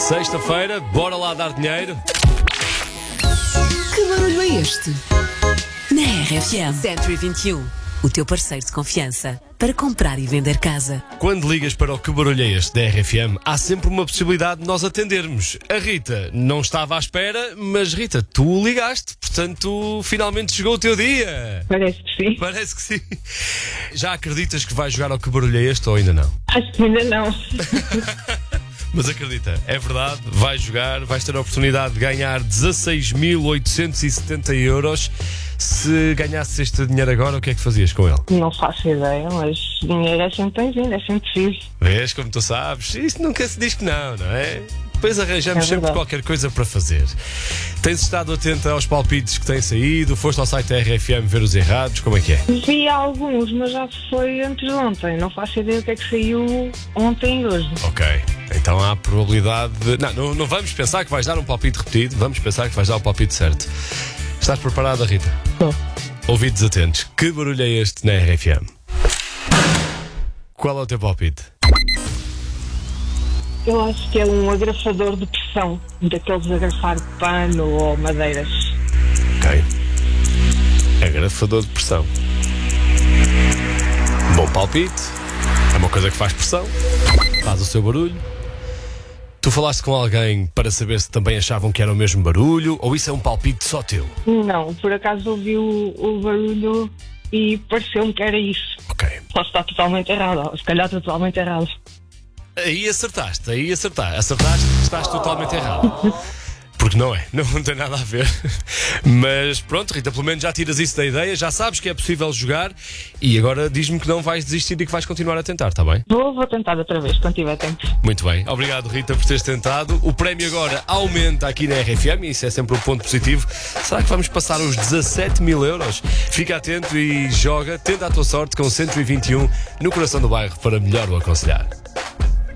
Sexta-feira, bora lá dar dinheiro. Que barulho é este? Na RFM 121, o teu parceiro de confiança para comprar e vender casa. Quando ligas para o Que Barulho é Este da RFM, há sempre uma possibilidade de nós atendermos. A Rita não estava à espera, mas Rita, tu ligaste, portanto, finalmente chegou o teu dia. Parece que sim. Parece que sim. Já acreditas que vais jogar ao Que Barulho é Este ou ainda não? Acho que ainda não. Mas acredita, é verdade, vais jogar, vais ter a oportunidade de ganhar 16.870 euros. Se ganhasses este dinheiro agora, o que é que fazias com ele? Não faço ideia, mas dinheiro é sempre bem-vindo, é sempre fixe. Vês, como tu sabes, isto nunca se diz que não é? Depois arranjamos sempre verdade. qualquer coisa para fazer. Tens estado atenta aos palpites que têm saído? Foste ao site da RFM ver os errados? Como é que é? Vi alguns, mas já foi antes de ontem. Não faço ideia o que é que saiu ontem e hoje. Ok, então há a probabilidade de... Não vamos pensar que vais dar um palpite repetido, vamos pensar que vais dar o palpite certo. Estás preparada, Rita? Estou. Ouvidos atentos. Que barulho é este na RFM? Qual é o teu palpite? Eu acho que é um agrafador de pressão, daqueles de agrafar pano ou madeiras. Ok. Agrafador de pressão. Bom palpite. É uma coisa que faz pressão. Faz o seu barulho. Tu falaste com alguém para saber se também achavam que era o mesmo barulho ou isso é um palpite só teu? Não, por acaso ouvi o barulho e pareceu-me que era isso. Ok. Posso estar totalmente errado, ou se calhar totalmente errado. Aí acertaste. Acertaste, estás totalmente errado. Porque não tem nada a ver. Mas pronto, Rita, pelo menos já tiras isso da ideia, já sabes que é possível jogar e agora diz-me que não vais desistir e que vais continuar a tentar, está bem? Vou tentar outra vez, quando tiver tempo. Muito bem, obrigado Rita por teres tentado. O prémio agora aumenta aqui na RFM e isso é sempre um ponto positivo. Será que vamos passar os 17.000 euros? Fica atento e joga, tenta a tua sorte com 121 no coração do bairro para melhor o aconselhar.